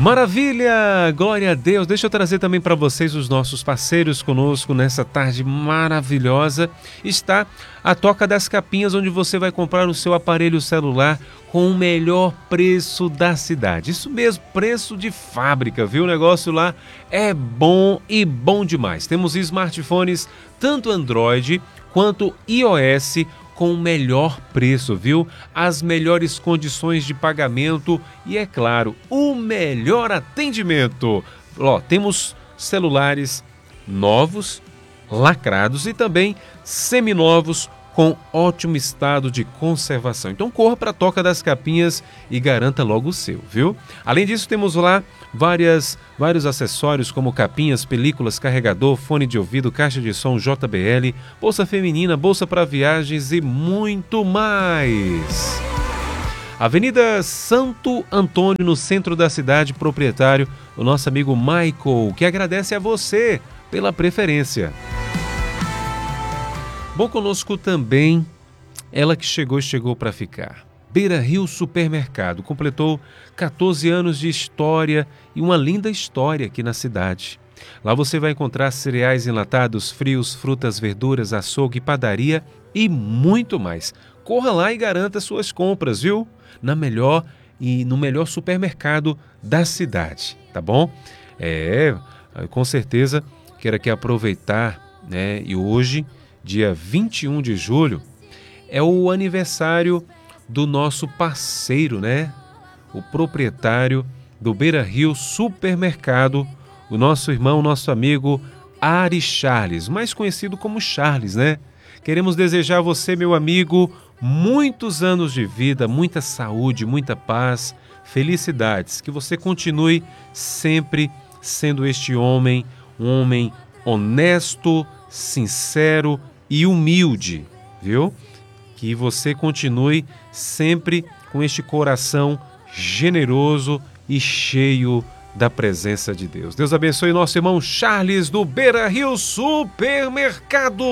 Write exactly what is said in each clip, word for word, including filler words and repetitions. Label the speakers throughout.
Speaker 1: Maravilha! Glória a Deus! Deixa eu trazer também para vocês os nossos parceiros conosco nessa tarde maravilhosa. Está a Toca das Capinhas, onde você vai comprar o seu aparelho celular com o melhor preço da cidade. Isso mesmo, preço de fábrica, viu? O negócio lá é bom e bom demais. Temos smartphones, tanto Android quanto iOS, com o melhor preço, viu? As melhores condições de pagamento e, é claro, o melhor atendimento. Ó, temos celulares novos, lacrados e também seminovos com ótimo estado de conservação. Então corra para a Toca das Capinhas e garanta logo o seu, viu? Além disso, temos lá várias, vários acessórios como capinhas, películas, carregador, fone de ouvido, caixa de som J B L, bolsa feminina, bolsa para viagens e muito mais. Avenida Santo Antônio, no centro da cidade, proprietário, o nosso amigo Michael, que agradece a você pela preferência. Bom, conosco também, ela que chegou e chegou para ficar. Beira Rio Supermercado, completou quatorze anos de história e uma linda história aqui na cidade. Lá você vai encontrar cereais enlatados, frios, frutas, verduras, açougue, padaria e muito mais. Corra lá e garanta suas compras, viu? Na melhor e no melhor supermercado da cidade, tá bom? É, com certeza quero aqui aproveitar, né? E hoje, dia vinte e um de julho, é o aniversário do nosso parceiro, né? O proprietário do Beira Rio Supermercado, o nosso irmão, nosso amigo Ari Charles, mais conhecido como Charles, né? Queremos desejar a você, meu amigo, muitos anos de vida, muita saúde, muita paz, felicidades. Que você continue sempre sendo este homem, um homem honesto, sincero e humilde, viu? Que você continue sempre com este coração generoso e cheio da presença de Deus. Deus abençoe nosso irmão Charles do Beira Rio Supermercado.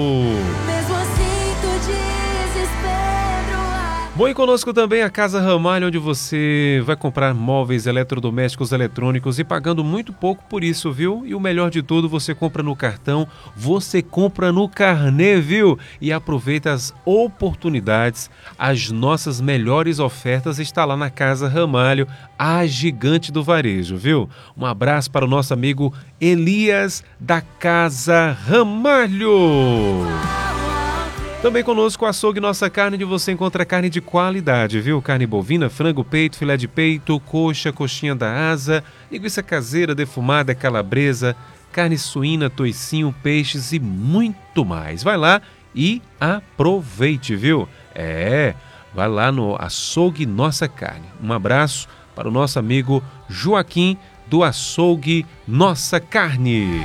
Speaker 2: Mesmo assim tu dizes, Pedro.
Speaker 1: Bom, e conosco também a Casa Ramalho, onde você vai comprar móveis, eletrodomésticos, eletrônicos e pagando muito pouco por isso, viu? E o melhor de tudo, você compra no cartão, você compra no carnê, viu? E aproveita as oportunidades, as nossas melhores ofertas está lá na Casa Ramalho, a gigante do varejo, viu? Um abraço para o nosso amigo Elias da Casa Ramalho. Também conosco o Açougue Nossa Carne, onde você encontra carne de qualidade, viu? Carne bovina, frango, peito, filé de peito, coxa, coxinha da asa, linguiça caseira, defumada, calabresa, carne suína, toicinho, peixes e muito mais. Vai lá e aproveite, viu? É, vai lá no Açougue Nossa Carne. Um abraço para o nosso amigo Joaquim do Açougue Nossa Carne.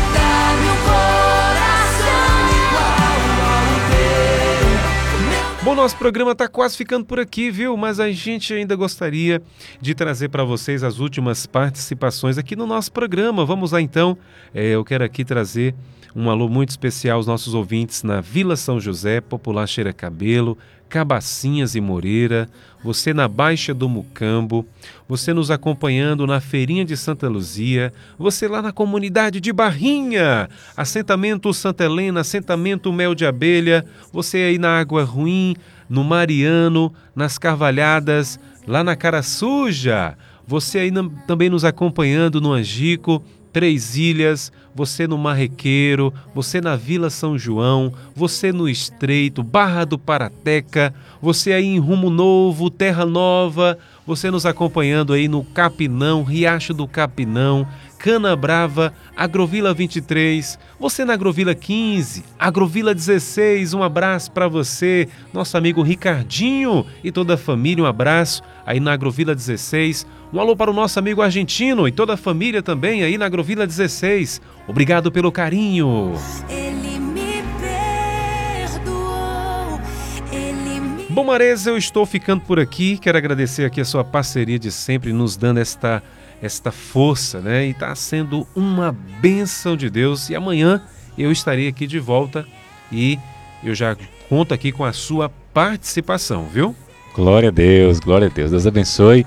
Speaker 1: Bom, nosso programa está quase ficando por aqui, viu? Mas a gente ainda gostaria de trazer para vocês as últimas participações aqui no nosso programa. Vamos lá então, é, eu quero aqui trazer um alô muito especial aos nossos ouvintes na Vila São José, Popular Cheira Cabelo, Cabacinhas e Moreira, você na Baixa do Mucambo, você nos acompanhando na Feirinha de Santa Luzia, você lá na comunidade de Barrinha, assentamento Santa Helena, assentamento Mel de Abelha, você aí na Água Ruim, no Mariano, nas Carvalhadas, lá na Cara Suja, você aí na, também nos acompanhando no Angico, Três Ilhas, você no Marrequeiro, você na Vila São João, você no Estreito, Barra do Parateca, você aí em Rumo Novo, Terra Nova, você nos acompanhando aí no Capinão, Riacho do Capinão, Cana Brava, Agrovila vinte e três, você na Agrovila quinze, Agrovila dezesseis, um abraço para você, nosso amigo Ricardinho e toda a família, um abraço aí na Agrovila dezesseis, um alô para o nosso amigo argentino e toda a família também aí na Agrovila dezesseis, obrigado pelo carinho.
Speaker 2: Ele me perdoou, ele me...
Speaker 1: Bom, Maresa, eu estou ficando por aqui, quero agradecer aqui a sua parceria de sempre, nos dando esta... esta força, né? E está sendo uma bênção de Deus. E amanhã eu estarei aqui de volta e eu já conto aqui com a sua participação, viu?
Speaker 3: Glória a Deus, glória a Deus. Deus abençoe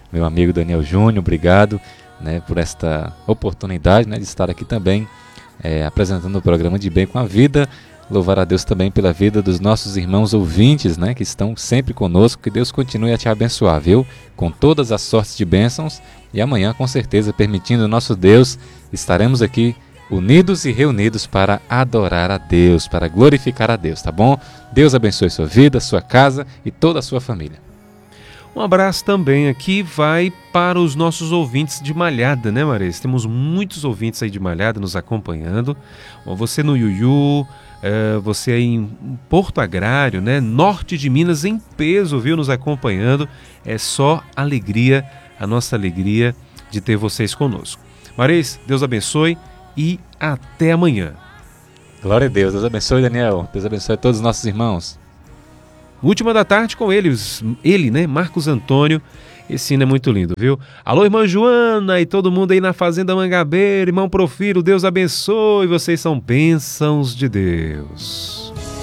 Speaker 3: meu amigo Daniel Júnior, obrigado, né, por esta oportunidade, né, de estar aqui também é, apresentando o programa De Bem com a Vida. Louvar a Deus também pela vida dos nossos irmãos ouvintes, né, que estão sempre conosco. Que Deus continue a te abençoar, viu? Com todas as sortes de bênçãos. E amanhã, com certeza, permitindo o nosso Deus, estaremos aqui unidos e reunidos para adorar a Deus, para glorificar a Deus, tá bom? Deus abençoe sua vida, sua casa e toda a sua família.
Speaker 1: Um abraço também aqui vai para os nossos ouvintes de Malhada, né, Marês? Temos muitos ouvintes aí de Malhada nos acompanhando. Bom, você no Iuiú, uh, você aí em Porto Agrário, né? Norte de Minas em peso, viu? Nos acompanhando. É só alegria, a nossa alegria de ter vocês conosco. Marês, Deus abençoe e até amanhã.
Speaker 3: Glória a Deus. Deus abençoe, Daniel. Deus abençoe a todos os nossos irmãos.
Speaker 1: Última da tarde com ele, ele, né? Marcos Antônio. Esse hino é muito lindo, viu? Alô, irmã Joana e todo mundo aí na Fazenda Mangabeira. Irmão Profiro, Deus abençoe. Vocês são bênçãos de Deus.